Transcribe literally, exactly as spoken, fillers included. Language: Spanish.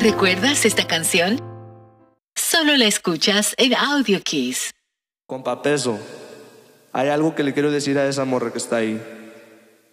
¿Recuerdas esta canción? Solo la escuchas en Audio Kiss. Compa Peso, hay algo que le quiero decir a esa morra que está ahí.